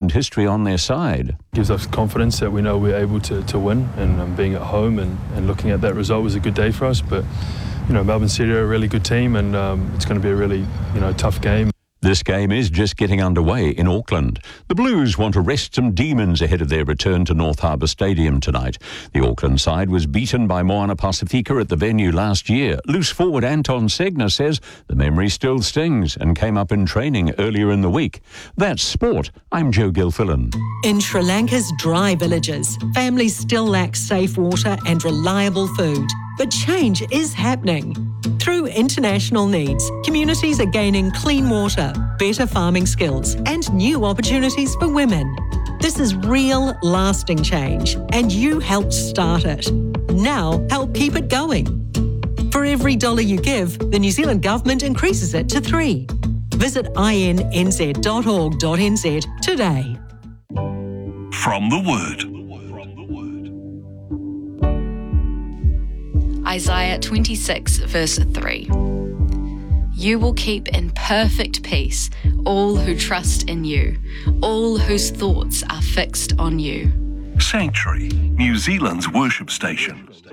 recent history on their side. Gives us confidence that we know we're able to win, and being at home and looking at that result was a good day for us. But, Melbourne City are a really good team, and it's going to be a really, tough game. This game is just getting underway in Auckland. The Blues want to rest some demons ahead of their return to North Harbour Stadium tonight. The Auckland side was beaten by Moana Pasifika at the venue last year. Loose forward Anton Segner says the memory still stings and came up in training earlier in the week. That's sport. I'm Joe Gilfillan. In Sri Lanka's dry villages, families still lack safe water and reliable food. But change is happening. Through international needs, communities are gaining clean water, better farming skills, and new opportunities for women. This is real, lasting change, and you helped start it. Now, help keep it going. For every $1 you give, the New Zealand Government increases it to 3. Visit innz.org.nz today. From the Word. Isaiah 26, verse 3. You will keep in perfect peace all who trust in you, all whose thoughts are fixed on you. Sanctuary, New Zealand's worship station.